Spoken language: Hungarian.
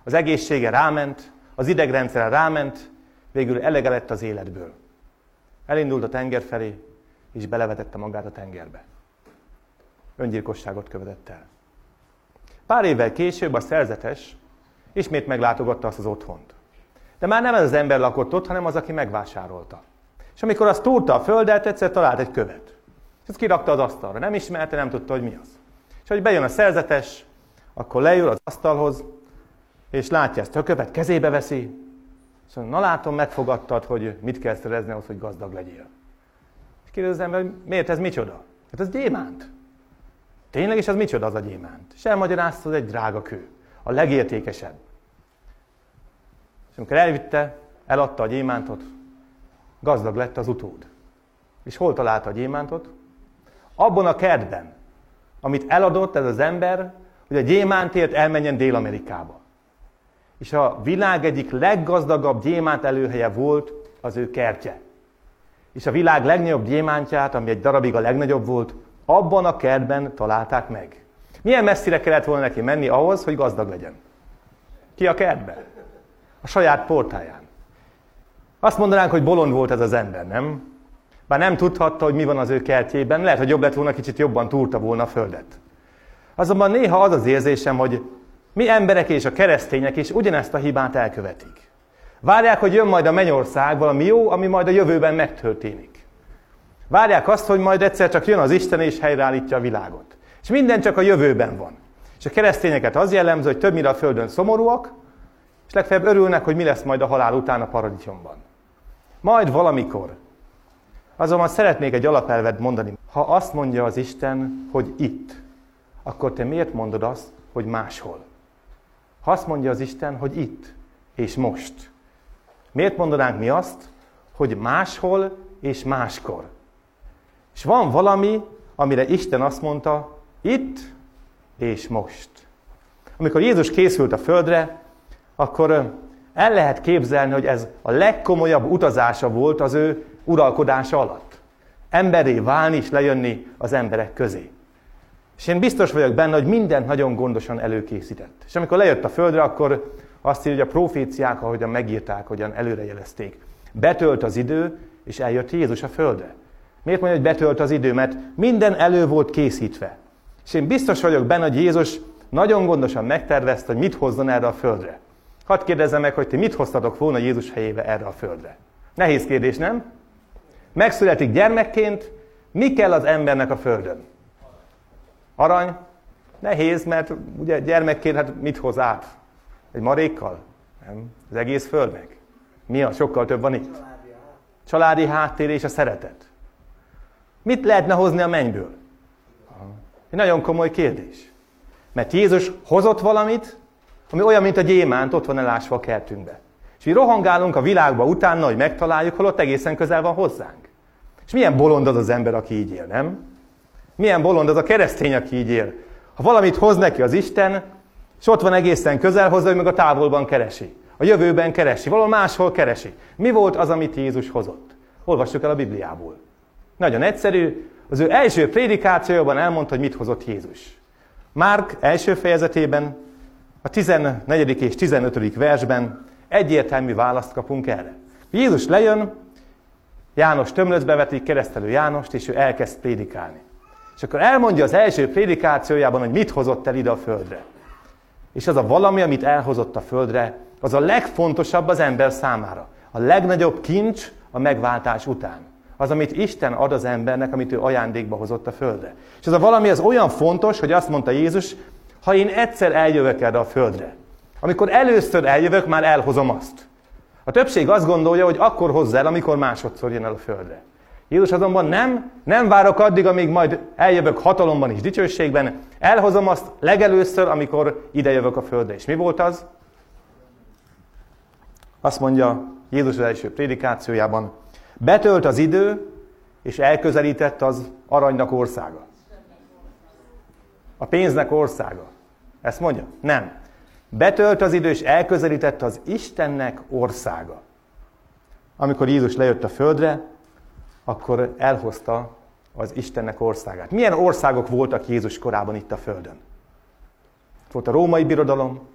Az egészsége ráment, az idegrendszere ráment, végül elege lett az életből. Elindult a tenger felé, és belevetette magát a tengerbe. Öngyilkosságot követett el. Pár évvel később a szerzetes ismét meglátogatta azt az otthont. De már nem ez az ember lakott ott, hanem az, aki megvásárolta. És amikor azt túrta a földet, egyszer talált egy követ. És ezt kirakta az asztalra. Nem ismerte, nem tudta, hogy mi az. És hogy bejön a szerzetes, akkor leül az asztalhoz, és látja ezt a követ, kezébe veszi, és mondja, na látom, megfogadtad, hogy mit kell szerezni ahhoz, hogy gazdag legyél. És kérdezi az ember, hogy miért ez micsoda? Hát ez gyémánt. Tényleg is az micsoda az a gyémánt? És elmagyarázta, hogy egy drága kő. A legértékesebb. És amikor elvitte, eladta a gyémántot, gazdag lett az utód. És hol találta a gyémántot? Abban a kertben, amit eladott ez az ember, hogy a gyémántért elmenjen Dél-Amerikába. És a világ egyik leggazdagabb gyémánt előhelye volt az ő kertje. És a világ legnagyobb gyémántját, ami egy darabig a legnagyobb volt, abban a kertben találták meg. Milyen messzire kellett volna neki menni ahhoz, hogy gazdag legyen? Ki a kertbe? A saját portáján. Azt mondanánk, hogy bolond volt ez az ember, nem? Bár nem tudhatta, hogy mi van az ő kertjében, lehet, hogy jobb lett volna, kicsit jobban túrta volna a földet. Azonban néha az az érzésem, hogy mi emberek és a keresztények is ugyanezt a hibát elkövetik. Várják, hogy jön majd a mennyország, valami jó, ami majd a jövőben megtörténik. Várják azt, hogy majd egyszer csak jön az Isten és helyreállítja a világot. És minden csak a jövőben van. És a keresztényeket az jellemző, hogy többnyire a földön szomorúak, és legfeljebb örülnek, hogy mi lesz majd a halál után a paradicsomban. Majd valamikor. Azonban szeretnék egy alapelvet mondani. Ha azt mondja az Isten, hogy itt, akkor te miért mondod azt, hogy máshol? Ha azt mondja az Isten, hogy itt és most, miért mondanánk mi azt, hogy máshol és máskor? És van valami, amire Isten azt mondta, itt és most. Amikor Jézus készült a földre, akkor el lehet képzelni, hogy ez a legkomolyabb utazása volt az ő uralkodása alatt. Emberré válni és lejönni az emberek közé. És én biztos vagyok benne, hogy mindent nagyon gondosan előkészített. És amikor lejött a földre, akkor azt írja, hogy a proféciák, ahogyan megírták, hogyan előrejelezték. Betölt az idő, és eljött Jézus a földre. Miért mondja, hogy betölt az idő? Mert minden elő volt készítve. És én biztos vagyok benne, hogy Jézus nagyon gondosan megtervezte, hogy mit hozzon erre a földre. Hadd kérdezzem meg, hogy ti mit hoztatok volna Jézus helyébe erre a földre? Nehéz kérdés, nem? Megszületik gyermekként, mi kell az embernek a földön? Arany? Nehéz, mert ugye gyermekként hát mit hoz át? Egy marékkal? Nem? Az egész földnek. Mi az? Sokkal több van itt. Családi háttér és a szeretet. Mit lehetne hozni a mennyből? Egy nagyon komoly kérdés. Mert Jézus hozott valamit, ami olyan, mint a gyémánt, ott van elásva a kertünkbe. És mi rohangálunk a világba utána, hogy megtaláljuk, holott egészen közel van hozzánk. És milyen bolond az az ember, aki így él, nem? Milyen bolond az a keresztény, aki így él. Ha valamit hoz neki az Isten, és ott van egészen közel hozzá, hogy meg a távolban keresi. A jövőben keresi, valahol máshol keresi. Mi volt az, amit Jézus hozott? Olvassuk el a Bibliából. Nagyon egyszerű, az ő első prédikációban elmondta, hogy mit hozott Jézus. Márk első fejezetében, a 14. és 15. versben egyértelmű választ kapunk erre. Jézus lejön, János tömlöcbe vetik, keresztelő Jánost, és ő elkezd prédikálni. És akkor elmondja az első prédikációjában, hogy mit hozott el ide a földre. És az a valami, amit elhozott a földre, az a legfontosabb az ember számára. A legnagyobb kincs a megváltás után. Az, amit Isten ad az embernek, amit ő ajándékba hozott a földre. És az a valami az olyan fontos, hogy azt mondta Jézus, ha én egyszer eljövök erre a földre, amikor először eljövök, már elhozom azt. A többség azt gondolja, hogy akkor hozza el, amikor másodszor jön el a földre. Jézus azonban nem várok addig, amíg majd eljövök hatalomban és dicsőségben, elhozom azt legelőször, amikor idejövök a földre. És mi volt az? Azt mondja Jézus az első prédikációjában, betölt az idő, és elközelített az aranynak országa. A pénznek országa. Ezt mondja? Nem. Betölt az idő, és elközelített az Istennek országa. Amikor Jézus lejött a földre, akkor elhozta az Istennek országát. Milyen országok voltak Jézus korában itt a földön? Volt a római birodalom,